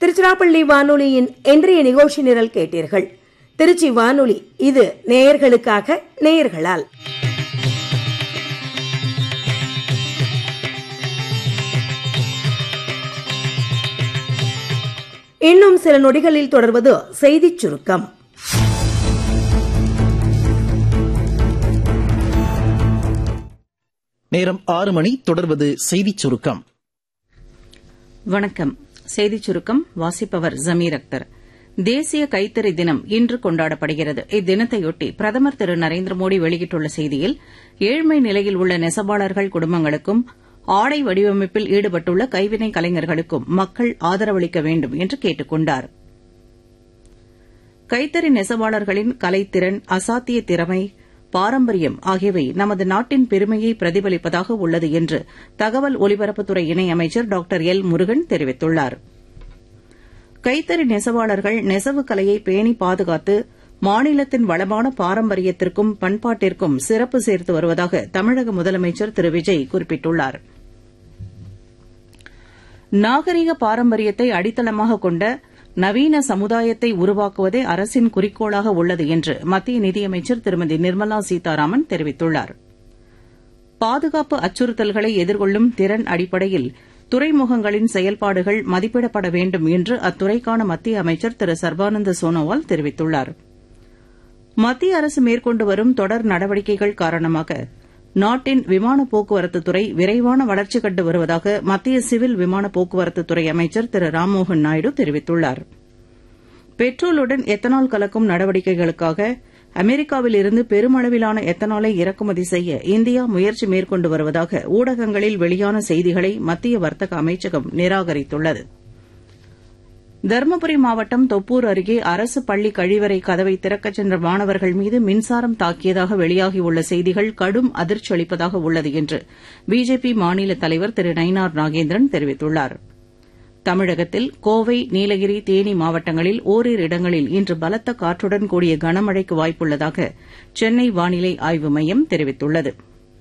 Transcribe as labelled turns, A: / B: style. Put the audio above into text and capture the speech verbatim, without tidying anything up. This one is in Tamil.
A: திருச்சிராப்பள்ளி வானொலியின் இன்றைய நிகழ்ச்சி நிரல் கேட்டீர்கள். திருச்சி வானொலி, இது நேயர்களுக்காக நேயர்களால். இன்னும் சில நொடிகளில் தொடர்வது செய்திச் சுருக்கம்.
B: நேரம் ஆறு மணி. தொடர்வது செய்திச் சுருக்கம்.
C: வணக்கம். செய்திச் சுருக்கம் வாசிப்பவர் ஜமீர் அக்தர். தேசிய கைத்தறி தினம் இன்று கொண்டாடப்படுகிறது. இத்தினத்தையொட்டி பிரதமர் திரு நரேந்திர மோடி வெளியிட்டுள்ள செய்தியில், ஏழ்மை நிலையில் உள்ள நெசவாளர்கள் குடும்பங்களுக்கும் ஆடை வடிவமைப்பில் ஈடுபட்டுள்ள கைவினை கலைஞர்களுக்கும் மக்கள் ஆதரவளிக்க வேண்டும் என்று கேட்டுக் கொண்டார். கைத்தறி நெசவாளர்களின் கலைத்திறன், அசாத்திய திறமை, பாரம்பரியம் ஆகியவை நமது நாட்டின் பெருமையை பிரதிபலிப்பதாக உள்ளது என்று தகவல் ஒலிபரப்புத்துறை இணையமைச்சர் டாக்டர் எல் முருகன் தெரிவித்துள்ளார். கைத்தறி நெசவாளர்கள் நெசவு கலையை பேணி பாதுகாத்து மாநிலத்தின் வளமான பாரம்பரியத்திற்கும் பண்பாட்டிற்கும் சிறப்பு சேர்த்து வருவதாக தமிழக முதலமைச்சர் திரு விஜய் குறிப்பிட்டுள்ளார். நாகரிக பாரம்பரியத்தை அடித்தளமாக கொண்ட நவீன சமுதாயத்தை உருவாக்குவதே அரசின் குறிக்கோளாக உள்ளது என்று மத்திய நிதியமைச்சர் திருமதி நிர்மலா சீதாராமன் தெரிவித்துள்ளார். பாதுகாப்பு அச்சுறுத்தல்களை எதிர்கொள்ளும் திறன் அடிப்படையில் துறைமுகங்களின் செயல்பாடுகள் மதிப்பிடப்பட வேண்டும் என்று அத்துறைக்கான மத்திய அமைச்சர் திரு சர்பானந்த சோனோவால் தெரிவித்துள்ளார். மத்திய அரசு மேற்கொண்டு வரும் தொடர் நடவடிக்கைகள் காரணமாக நாட்டின் விமான போக்குவரத்துத்துறை விரைவான வளர்ச்சி கண்டு வருவதாக மத்திய சிவில் விமான போக்குவரத்துத்துறை அமைச்சர் திரு ராம்மோகன் நாயுடு தெரிவித்துள்ளார். பெட்ரோலுடன் எத்தனால் கலக்கும் நடவடிக்கைகளுக்காக அமெரிக்காவில் இருந்து பெருமளவிலான எத்தனாலை இறக்குமதி செய்ய இந்தியா முயற்சி மேற்கொண்டு வருவதாக ஊடகங்களில் வெளியான செய்திகளை மத்திய வர்த்தக அமைச்சகம் நிராகரித்துள்ளது. தருமபுரி மாவட்டம் தொப்பூர் அருகே அரசு பள்ளி கழிவறை கதவை திறக்கச் சென்ற மாணவர்கள் மீது மின்சாரம் தாக்கியதாக வெளியாகியுள்ள செய்திகள் கடும் அதிர்ச்சி அளிப்பதாக உள்ளது என்று பிஜேபி மாநில தலைவர் திரு நயினார் நாகேந்திரன் தெரிவித்துள்ளார். தமிழகத்தில் கோவை, நீலகிரி, தேனி மாவட்டங்களில் ஓரிரு இடங்களில் இன்று பலத்த காற்றுடன் கூடிய கனமழைக்கு வாய்ப்புள்ளதாக சென்னை வானிலை ஆய்வு மையம் தெரிவித்துள்ளது.